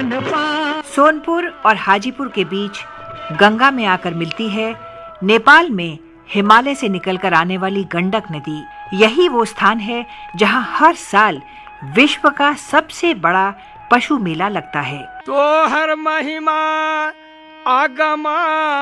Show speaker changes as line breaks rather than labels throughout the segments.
सोनपुर और हाजीपुर के बीच गंगा में आकर मिलती है नेपाल में हिमालय से निकलकर आने वाली गंडक नदी। यही वो स्थान है जहां हर साल विश्व का सबसे बड़ा पशु मेला लगता है।
तो हर महिमा आगमा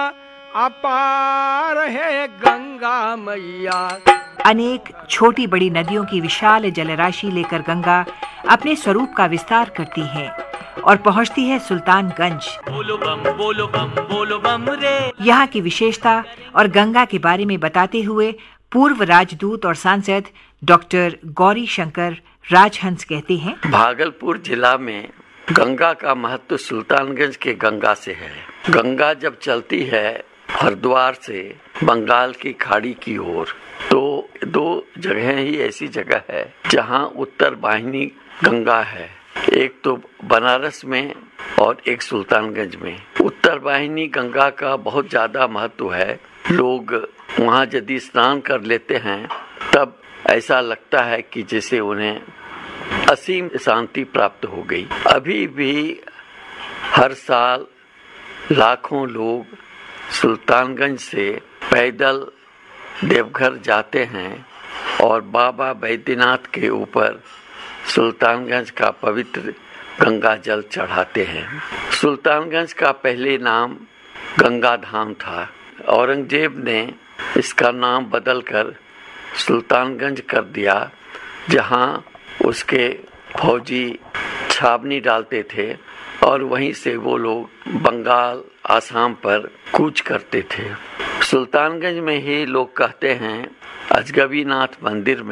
अपार है गंगा मैया।
अनेक छोटी बड़ी नदियों की विशाल जलराशि लेकर गंगा अपने स्वरूप का विस्तार करती है और पहुंचती है सुल्तानगंज।
बोलो बम रे।
यहाँ की विशेषता और गंगा के बारे में बताते हुए पूर्व राजदूत और सांसद डॉक्टर गौरी शंकर राजहंस कहते हैं,
भागलपुर जिला में गंगा का महत्व सुल्तानगंज के गंगा से है। गंगा जब चलती है हरिद्वार से बंगाल की खाड़ी की ओर, तो दो जगह ही ऐसी जगह है जहाँ उत्तर वाहिनी गंगा है। एक तो बनारस में और एक सुल्तानगंज में। उत्तर वाहिनी गंगा का बहुत ज्यादा महत्व है। लोग वहाँ यदि स्नान कर लेते हैं तब ऐसा लगता है कि जैसे उन्हें असीम शांति प्राप्त हो गई। अभी भी हर साल लाखों लोग सुल्तानगंज से पैदल देवघर जाते हैं और बाबा बैद्यनाथ के ऊपर सुल्तानगंज का पवित्र गंगा जल चढ़ाते हैं। सुल्तानगंज का पहले नाम गंगा धाम था। औरंगजेब ने इसका नाम बदलकर सुल्तानगंज कर दिया, जहां उसके फौजी छावनी डालते थे और वहीं से वो लोग बंगाल आसाम पर कूच करते थे। सुल्तानगंज में ही लोग कहते हैं अजगबीनाथ मंदिर में